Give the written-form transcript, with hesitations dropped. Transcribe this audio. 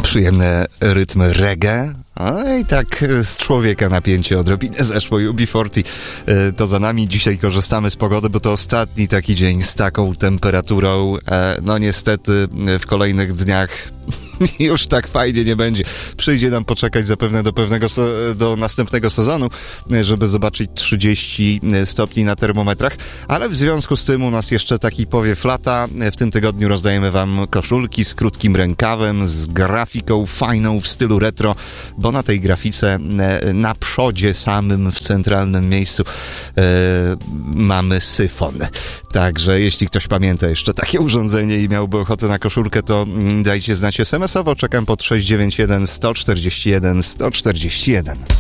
Przyjemne rytmy reggae. I tak z człowieka napięcie odrobinę zeszło. UB40 to za nami. Dzisiaj korzystamy z pogody, bo to ostatni taki dzień z taką temperaturą. No niestety w kolejnych dniach już tak fajnie nie będzie. Przyjdzie nam poczekać zapewne do następnego sezonu, żeby zobaczyć 30 stopni na termometrach, ale w związku z tym u nas jeszcze taki powiew lata. W tym tygodniu rozdajemy wam koszulki z krótkim rękawem, z grafiką fajną w stylu retro, bo na tej grafice na przodzie samym w centralnym miejscu mamy syfon. Także jeśli ktoś pamięta jeszcze takie urządzenie i miałby ochotę na koszulkę, to dajcie znać SMS-owo. Czekam pod 691 141 141.